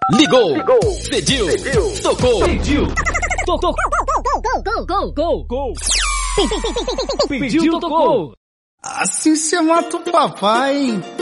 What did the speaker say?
Ligou. Pediu. Tocou. Gol. Pediu, tocou. Assim você mata o papai, hein?